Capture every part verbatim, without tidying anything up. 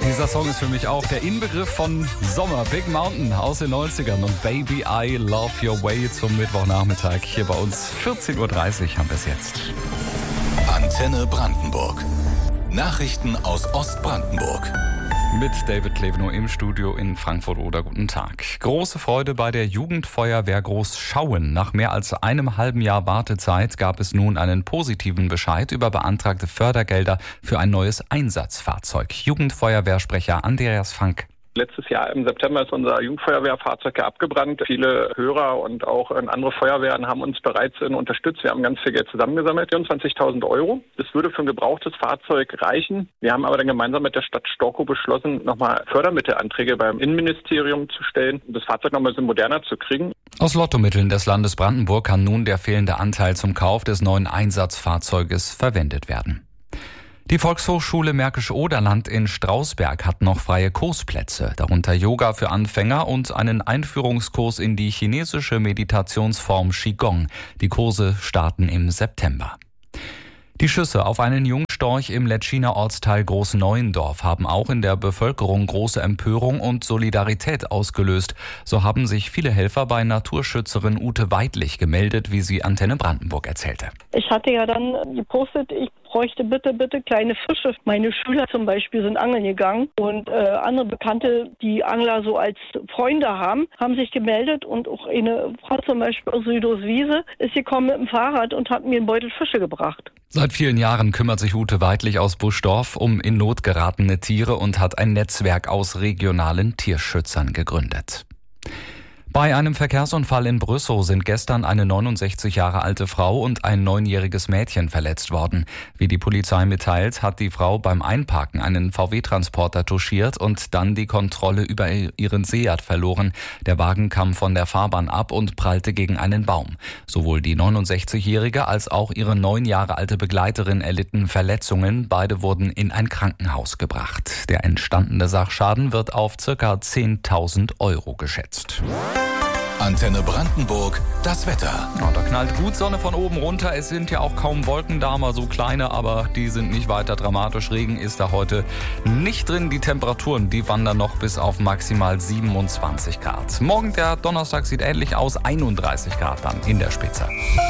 Dieser Song ist für mich auch der Inbegriff von Sommer. Big Mountain aus den neunzigern und Baby I Love Your Way zum Mittwochnachmittag. Hier bei uns vierzehn Uhr dreißig haben wir es jetzt. Antenne Brandenburg. Nachrichten aus Ostbrandenburg. Mit David Klevenow im Studio in Frankfurt oder guten Tag. Große Freude bei der Jugendfeuerwehr Großschauen. Nach mehr als einem halben Jahr Wartezeit gab es nun einen positiven Bescheid über beantragte Fördergelder für ein neues Einsatzfahrzeug. Jugendfeuerwehrsprecher Andreas Fank. Letztes Jahr im September ist unser Jugendfeuerwehrfahrzeug ja abgebrannt. Viele Hörer und auch andere Feuerwehren haben uns bereits unterstützt. Wir haben ganz viel Geld zusammengesammelt, vierundzwanzigtausend Euro. Das würde für ein gebrauchtes Fahrzeug reichen. Wir haben aber dann gemeinsam mit der Stadt Storkow beschlossen, nochmal Fördermittelanträge beim Innenministerium zu stellen, um das Fahrzeug nochmal ein bisschen moderner zu kriegen. Aus Lottomitteln des Landes Brandenburg kann nun der fehlende Anteil zum Kauf des neuen Einsatzfahrzeuges verwendet werden. Die Volkshochschule Märkische Oderland in Strausberg hat noch freie Kursplätze, darunter Yoga für Anfänger und einen Einführungskurs in die chinesische Meditationsform Qigong. Die Kurse starten im September. Die Schüsse auf einen Jungstorch im Letschiner Ortsteil Großneuendorf haben auch in der Bevölkerung große Empörung und Solidarität ausgelöst. So haben sich viele Helfer bei Naturschützerin Ute Weidlich gemeldet, wie sie Antenne Brandenburg erzählte. Ich hatte ja dann gepostet, ich bräuchte bitte, bitte kleine Fische. Meine Schüler zum Beispiel sind angeln gegangen und äh, andere Bekannte, die Angler so als Freunde haben, haben sich gemeldet und auch eine Frau zum Beispiel aus Südoswiese ist gekommen mit dem Fahrrad und hat mir einen Beutel Fische gebracht. Seit vielen Jahren kümmert sich Ute Weidlich aus Buschdorf um in Not geratene Tiere und hat ein Netzwerk aus regionalen Tierschützern gegründet. Bei einem Verkehrsunfall in Brüssow sind gestern eine neunundsechzig Jahre alte Frau und ein neunjähriges Mädchen verletzt worden. Wie die Polizei mitteilt, hat die Frau beim Einparken einen V W-Transporter touchiert und dann die Kontrolle über ihren Seat verloren. Der Wagen kam von der Fahrbahn ab und prallte gegen einen Baum. Sowohl die neunundsechzigjährige als auch ihre neun Jahre alte Begleiterin erlitten Verletzungen. Beide wurden in ein Krankenhaus gebracht. Der entstandene Sachschaden wird auf ca. zehntausend Euro geschätzt. Antenne Brandenburg, das Wetter. Ja, da knallt gut Sonne von oben runter. Es sind ja auch kaum Wolken da, mal so kleine, aber die sind nicht weiter dramatisch. Regen ist da heute nicht drin. Die Temperaturen, die wandern noch bis auf maximal siebenundzwanzig Grad. Morgen der Donnerstag sieht ähnlich aus, einunddreißig Grad dann in der Spitze.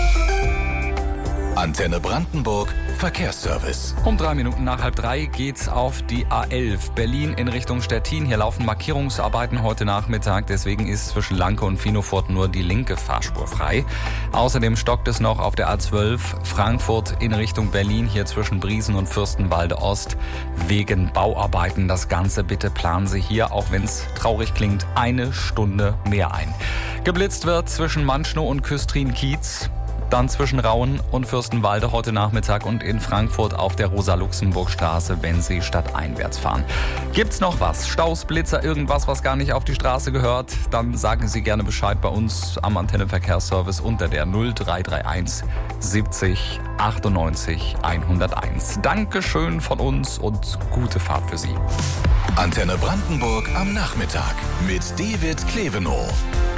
Antenne Brandenburg, Verkehrsservice. Um drei Minuten nach halb drei geht's auf die A elf Berlin in Richtung Stettin. Hier laufen Markierungsarbeiten heute Nachmittag. Deswegen ist zwischen Lanke und Finofurt nur die linke Fahrspur frei. Außerdem stockt es noch auf der A zwölf Frankfurt in Richtung Berlin. Hier zwischen Briesen und Fürstenwalde Ost wegen Bauarbeiten. Das Ganze bitte planen Sie hier, auch wenn es traurig klingt, eine Stunde mehr ein. Geblitzt wird zwischen Manschnow und Küstrin-Kiez. Dann zwischen Rauen und Fürstenwalde heute Nachmittag und in Frankfurt auf der Rosa-Luxemburg-Straße, wenn Sie stadteinwärts fahren. Gibt's noch was? Staus, Blitzer, irgendwas, was gar nicht auf die Straße gehört? Dann sagen Sie gerne Bescheid bei uns am Antenne-Verkehrsservice unter der null drei drei eins siebzig achtundneunzig hunderteins. Dankeschön von uns und gute Fahrt für Sie. Antenne Brandenburg am Nachmittag mit David Klevenow.